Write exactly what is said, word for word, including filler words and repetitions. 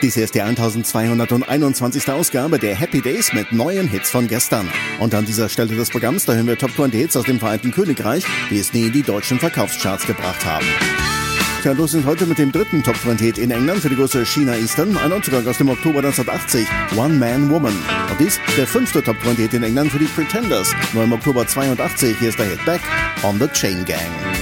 Dies ist die eintausendzweihunderteinundzwanzigste Ausgabe der Happy Days mit neuen Hits von gestern. Und an dieser Stelle des Programms, da hören wir Top zwanzig Hits aus dem Vereinten Königreich, die es nie in die deutschen Verkaufscharts gebracht haben. Tja, los sind heute mit dem dritten Top zwanzig Hit in England für die Größe China Eastern, ein Neuzugang aus dem Oktober neunzehnhundertachtzig, One Man Woman. Und dies der fünfte Top zwanzig Hit in England für die Pretenders, nur im Oktober zweiundachtzig, hier ist der Hit Back on the Chain Gang.